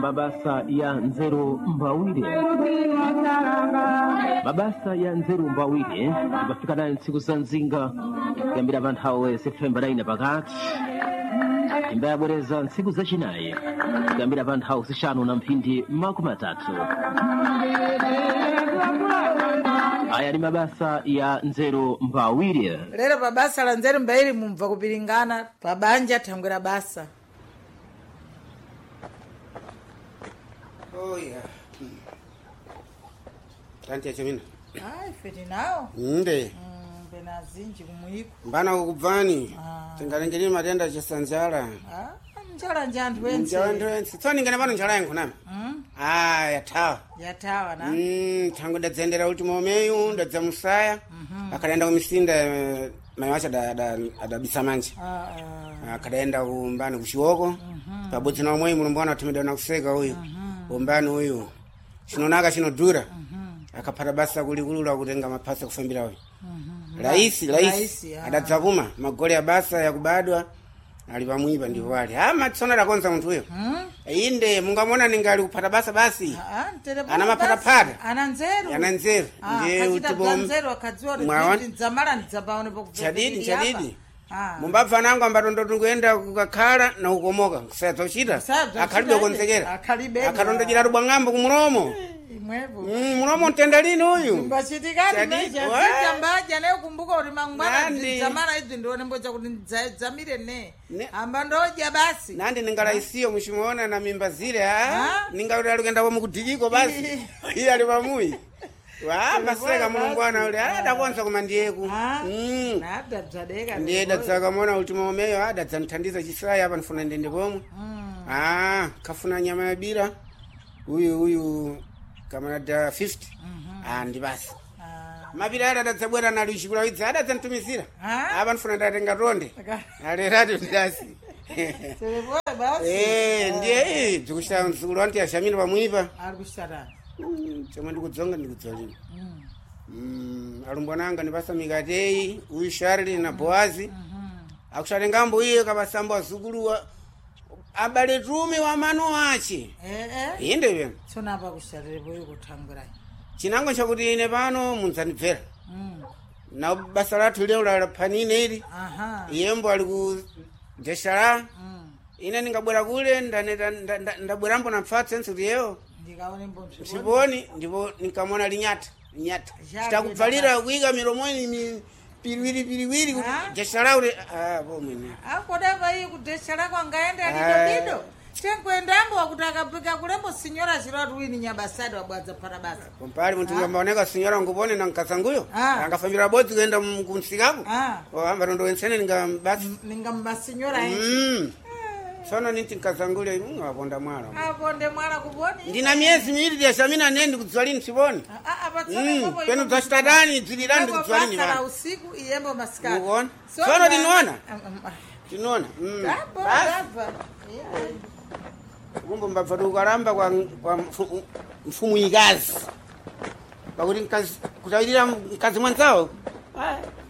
mabasa ya nzeru mbawire. Mabasa ya nzeru mbawire ibafika nayo ntsiku za nzinga kuyambira pa nthawi Septemba 9 pakati imbayabwereza ntsiku zachinayi kuyambira pa nthawi zisanu na mphindi makumi atatu. Aya ni mabasa ya nzeru mbawire. Lero pa basa la nzeru mbawire mumva kupilingana pa banja thangwera basa. Oh yeah. Tanti ya chomina. Ai feti nao. Nde. Bena zinji kumuyiko. Mbana ukubvani. Tingalengeni matenda chisanjala. Njala njandu wensi. Njandu wensi. Tsoni ngene pano njala yangu nami. Yatawa. Yatawa na. Tangu ndadzendera ultimo umeyu ndadza musaya. Akaenda kumisinda mai wacha adabisa manje. Akaenda kumbani kuchiwoko. Pabodzi na umwe mulombo wana atumida na kuseka huyu. Umbani huyu. Chinonaka chinodhura. Akapata basa kulikulula kutenga mapasa kufambira huyu. Raisi. Adadzakuma magoli ya basa ya kubadwa. Alipamwipa ndivyo wale. Matsona la konza mtu huyo. Inde mungamona ningali kupata basa basi. Ana mapata. Ana nzeru. Ndiye utibo nzeru akadziwa kuti nzamala ndzapaone pokuveka. Chadidi. Mumbabva nangu ambatondo tungoenda kukakhala na kukomoka. Kusazochita. Akhalibe konzekera. Akatondojira rubwangambo kumuromo. Muromo ntenda lini huyu? Mbasitikani meja mbaja nayo kumbuka uri mangwana nzamala izi ndione mboja kuti nzamire ne. Amba ndoja basi. Nandi ningalaisiyo mushimuona na mimba zile ningalura lugenda kwa mukudijiko basi. Iya ali pamuyi. Baseka mulungwana ule adakonza kumandiyeku. Nada dzadeka. Ndiye dadzaka mona ultimo umeyo adadzanithandiza chisaya hapa nifuna ndende pomwe. Kafuna nyama ya bira. Huyu kama da 50 ndi basi mabira adadzabwera nali chikula widza adadzantumizira apa nifuna ndatenga ronde ale radio ndasi ndiye dzikushita nzukulu anti ashamira pamwipa ari kushara chomwe ndikudzonga ndikudzalima alumbwananga ndipasa mikatei uyu Sharli na Boazi akushatengambo iye kapasambo azukuluwa abale tumi wa mano achi. Inde bena. Tsona pa kusharire boyo kuthangura. Chinango chakuti ine pano munzanibvera. Na basa lathu leo la panine ili. Yembo ali ku Jeshara. Ine ningabwera kule ndabwerambo na mfatse nsuti yeo. Ndikaone mbomso. Siboni ndipo nikamona linyata. Chitakubvalira kuika miromoni piriwiri Jeshara ule bomwene. Akodava iyi kudeshara kwangaenda dido. Tenkwendambo wakutaka pika kulembo sinyora chiratu wini nyabasadi wabwadza parabasa. Kompali muntu yambaoneka sinyora ngupone na nkazanguyo. Angafambira bodzi kuenda kumsikako. Amba ndo ensene ningambasinyora enchi. Sono niti nkazangule aponda mwala. Aponde mwala kuboni. Ndina miezi miwili ya Shamina nendi kudzwalini siboni. Penu dzashitadani dzilirandi kudzwalini bana. Basa usiku iyembo maskati. Ugon. Sono dinona. Dinona. Baba. Kumbo mbafadu ukaramba kwa mfumu ikazi. Pakuti kutawirira mkazi mwanzao.